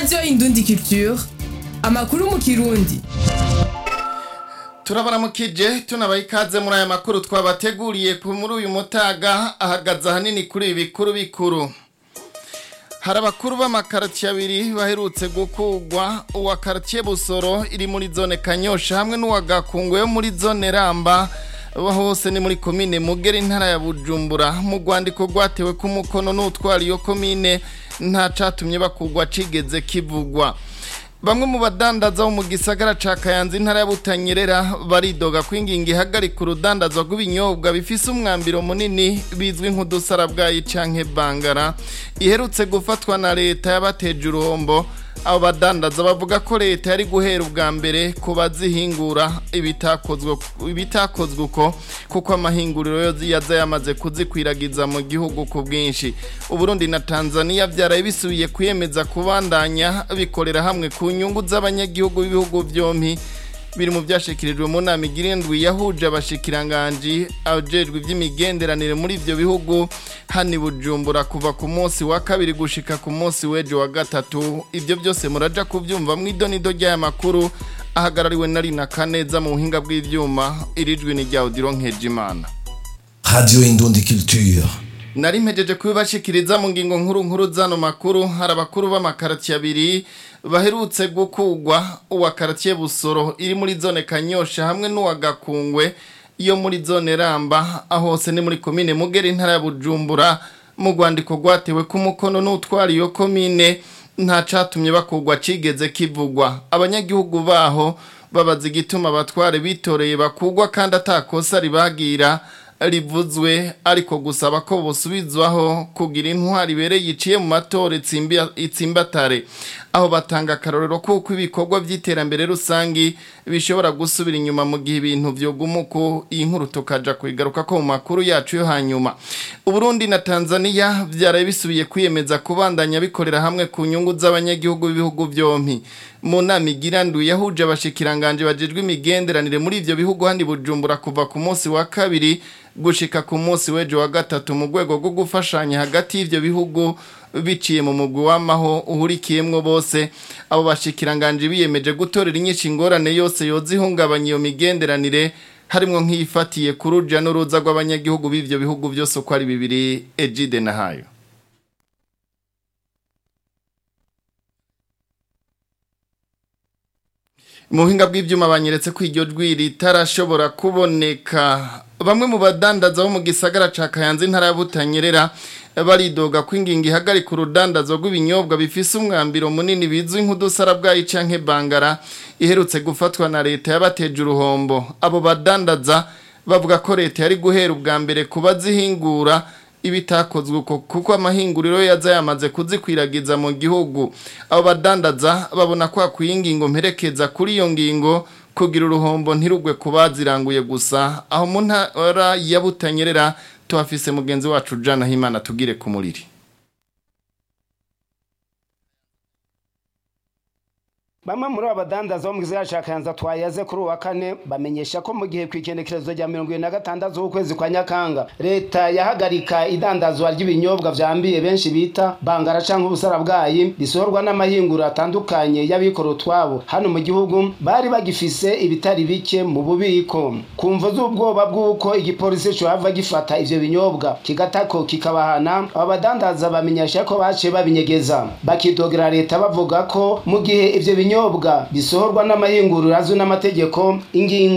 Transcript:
Radio Indundi Culture, amakuru mu Kirundi. Turabaramukije tunabaha ikaze muri aya makuru twabateguriye muri uyu mutaga ahagaze ahanini kuri ibi bikuru. Hari abakuru b'amakartiye abiri baherutse gukugwa, uwa quartier Busoro iri muri zone Kanyosha hamwe n'uwa Gakungu yo muri zone Ramba, hose ni muri komine Mugera intara ya Bujumbura. Mu rwandiko rwatewe ku mukono n'utwara iyo komine nta catumye bakugwa cigeze kivugwa. Bamwe mu badandaza bo mu gisagara ca Kayanza intara ya Butanyerera baridoga kwinginga ihagarika urudandazwa rw'ibinyobwa bifise umwambiro munini bizwi nk'udusarabwayi canke bangara iherutse gufatwa na leta yabateje uruhombo. Abo badandaza bavuga ko leta yari guhera ubwa mbere ku bazihingura ibitakozwe uko kuko amahinguriro yaza yamaze kuzikwiragiza mu gihugu ku bwinshi. Uburundi na Tanzania vyaraye bisubiye kwiyemeza kubandanya bikorera hamwe ku nyungu z'abanyagihugu b'ibihugu vyompi. Biri mu byashikirijwe mu nama igirindwi yahuje abashikiranganji abajejwe ivy'imigenderanire muri ivyo bihugu hani Bujumbura kuva ku munsi wa kabiri gushika ku munsi w'ejo wa gatatu. Ivyo byose muraja kuvyumva mu idonido ry'aya makuru ahagarariwe na Rina Kaneza mu buhinga bw'ivyuma, irijwi ni rya Odilon Nkejimana. Radio Indundi Culture. Nari mpejeje kubibashikiriza mu ngingo nkuru zano makuru. Hari abakuru b'amakartiye abiri baherutse gukugwa, uwa quartier Busoro iri muri zone Kanyosha hamwe n'uwa Gakungwe iyo muri zone Ramba, ahose ni muri komine Mugera intara ya Bujumbura. Mu rwandiko rwatewe ku mukono n'utwara iyo komine nta catumye bakugwa cigeze kivugwa. Abanyagihugu baho babaza igituma batware bitoreye bakugwa kandi atakosa ribagira rivuzwe, ariko gusaba ko bosubizwaho kugira intwari ibereye iciye mu matora itsimbatare. Aho batanga akarorero kuko ibikorwa by'iterambere rusangi bishobora gusubira inyuma mu gihe ibintu vyogumuko. Iyi nkuru tukaja kuyigaruka ko mu makuru yacu yo hanyuma. Uburundi na Tanzania vyaraye bisubiye kwiyemeza kubandanya bikorera hamwe ku nyungu z'abanyagihugu b'ibihugu vyompi. Mu nama igirindwi yahuje abashikiranganje bajejwe imigenderanire muri ivyo bihugu handi Bujumbura kuva ku munsi wa kabiri gushika ku munsi w'ejo wa gatatu mu rwego rwo gufashanya hagati y'ivyo bihugu biciye mu mugwi w'amaho uhurikiyemwo bose. Abo bashikiranganje biyemeje gutorera inyinshi ingorane yose yozihungabanya iyo migenderanire, harimwo nk'ifatiye ku ruja n'uruza rw'abanyagihugu b'ivyo bihugu byose uko ari bibiri. Ejide na hayo muhinga bw'ivyuma banyeretse ko iryo jwi ritarashobora kuboneka. Bamwe mu badandaza bo mu gisagara ca Kayanza intara ya Butanyerera baridoga kwinginga ihagarika urudandazwa rw'ibinyobwa bifise umwambiro munini bizwi nk'udusarabwayi canke bangara iherutse gufatwa na leta yabateje uruhombo. Abo badandaza bavuga ko leta yari guhera ubwa mbere ku bazihingura ibitakozwe uko kuko amahinguriro yaza yamaze kuzikwiragiza mu gihugu. Abo badandaza babona ko akwiye ingingo mperekeza kuri iyo ngingo kugira uruhombo ntirugwe kubaziranguye gusa. Aho mu ntara ya Butanyerera tuhafise mugenzi wacu Jana Himana tugire ku muriri. Bamwe muri abadandaza bo mu gisagara ca Kayanza twayaze kuri uwa kane bamenyesha ko mu gihe kw'ikendekerezo rya 26 z'ukwezi kwa Nyakanga leta yahagarika idandazwa ry'ibinyobwa vyambiye benshi bita bangara canke ubusarabwayi bisorwa n'amahinguro atandukanye y'abikora utwabo hano mu gihugu, bari bagifise ibitari bike mu bubiko. Kumva z'ubwoba bw'uko igipolisi cyo hava gifata ivyo binyobwa kigatako kikabahana, abadandaza bamenyesha ko bace babinyegeza bakidogera leta bavuga ko mu gihe ivyo binyobwa bisohorwa n'amahinguriro azwi n'amategeko ingingo